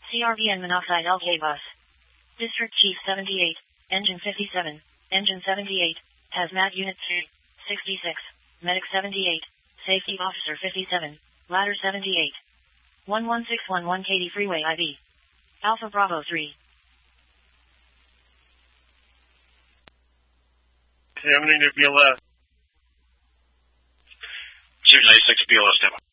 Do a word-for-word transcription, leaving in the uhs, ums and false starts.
C R B N Monoxide L K Bus. District Chief seventy-eight, Engine fifty-seven, Engine seventy-eight, Hazmat Unit two, sixty-six, Medic seventy-eight, Safety Officer fifty-seven, Ladder seventy-eight. one one six one one Katy Freeway I B. Alpha Bravo three. How many new B L S? two ninety-six B L S demo.